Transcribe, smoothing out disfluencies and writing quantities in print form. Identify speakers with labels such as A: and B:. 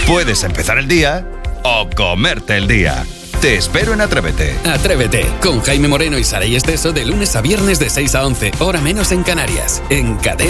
A: Puedes empezar el día o comerte el día. Te espero en Atrévete.
B: Atrévete, con Jaime Moreno y Saray Esteso de lunes a viernes de 6 a 11, hora menos en Canarias, en Cadena.